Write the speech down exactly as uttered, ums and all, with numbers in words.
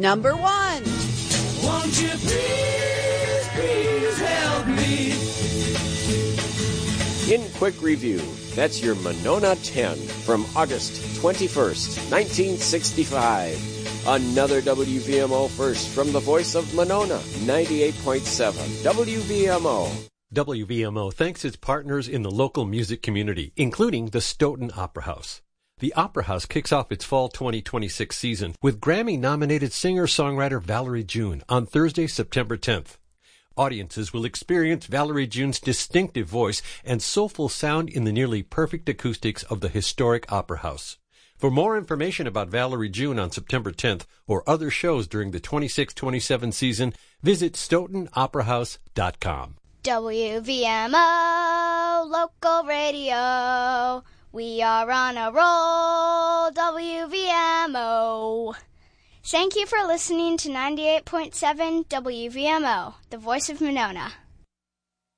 number one. Won't you please, please help me? In quick review, that's your Monona ten from August twenty-first, nineteen sixty-five. Another W V M O first from the voice of Monona, ninety-eight point seven W V M O. W V M O thanks its partners in the local music community, including the Stoughton Opera House. The Opera House kicks off its fall twenty twenty-six season with Grammy-nominated singer-songwriter Valerie June on Thursday, September tenth. Audiences will experience Valerie June's distinctive voice and soulful sound in the nearly perfect acoustics of the historic Opera House. For more information about Valerie June on September tenth or other shows during the twenty-six twenty-seven season, visit stoughton opera house dot com. W V M O Local Radio. We are on a roll, W V M O. Thank you for listening to ninety-eight point seven W V M O, the voice of Monona.